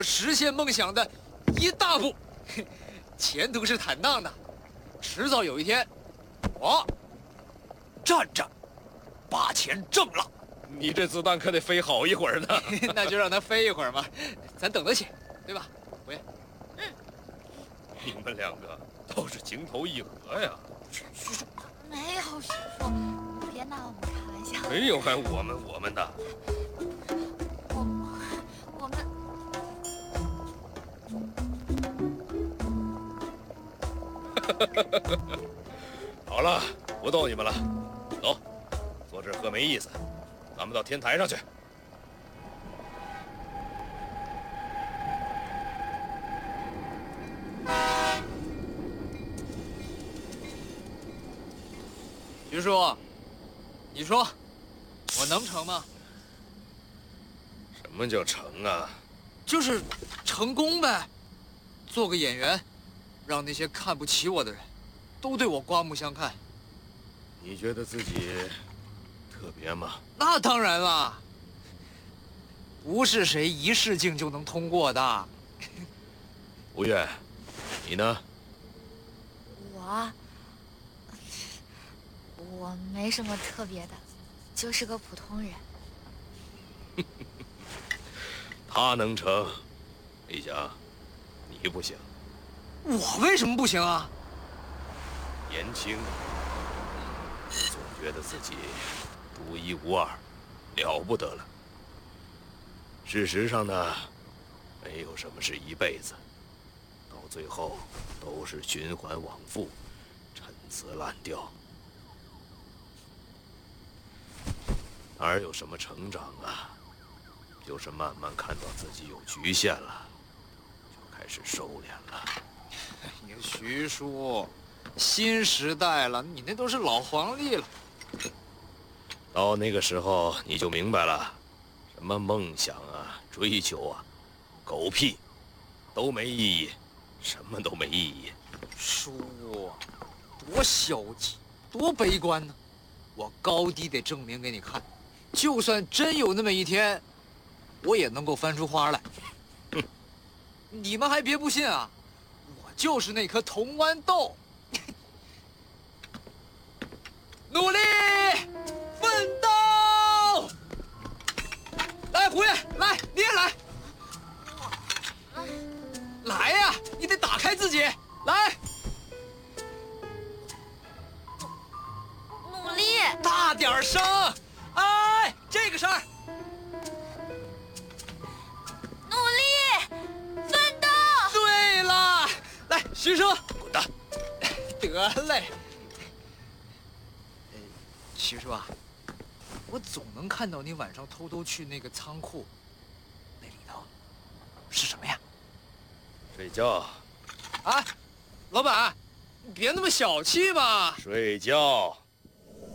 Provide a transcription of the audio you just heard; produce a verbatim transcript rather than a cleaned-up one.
实现梦想的一大步，前途是坦荡的，迟早有一天，我站着把钱挣了。 你这子弹可得飞好一会儿呢。 那就让它飞一会儿嘛，咱等得起，对吧，胡爷？ 嗯。 你们两个倒是情投意合呀。 徐徐叔，没有徐叔，别拿我们开玩笑。 没有还我们我们的。 我我们。 好了，不逗你们了，走，坐这儿喝没意思，咱们到天台上去。 徐叔，你说我能成吗？ 什么叫成啊？ 就是成功呗，做个演员，让那些看不起我的人，都对我刮目相看。 你觉得自己特别吗？ 那当然啦，不是谁一试镜就能通过的。 吴越，你呢？ 我，我没什么特别的，就是个普通人。 他能成，李想，你不行。 我为什么不行啊？ 年轻，总觉得自己独一无二，了不得了。事实上呢，没有什么是一辈子，到最后都是循环往复，陈词滥调，哪有什么成长啊？就是慢慢看到自己有局限了，就开始收敛了。 哎呀，徐叔，新时代了，你那都是老黄历了。 到那个时候你就明白了，什么梦想啊、追求啊，狗屁，都没意义，什么都没意义。 叔，多消极，多悲观呢！我高低得证明给你看，就算真有那么一天，我也能够翻出花来。 哼， 你们还别不信啊，我就是那颗铜豌豆。努力奋斗！来，胡爷，来，你也来。来呀，你得打开自己，来。 努力， 大点声！哎，这个声儿。 努力，奋斗！ 对了，来，徐叔， 滚蛋！ 得嘞。徐叔啊，我总能看到你晚上偷偷去那个仓库，那里头是什么呀？ 睡觉。 啊，老板，你别那么小气嘛。 睡觉。